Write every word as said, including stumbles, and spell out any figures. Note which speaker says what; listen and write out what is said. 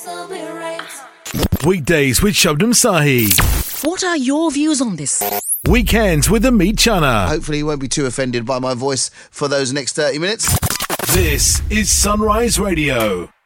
Speaker 1: Weekdays with Shabnam Sahi.
Speaker 2: What are your views on this?
Speaker 1: Weekends with Amit Chana.
Speaker 3: Hopefully you won't be too offended by my voice for those next thirty minutes.
Speaker 1: This is Sunrise Radio.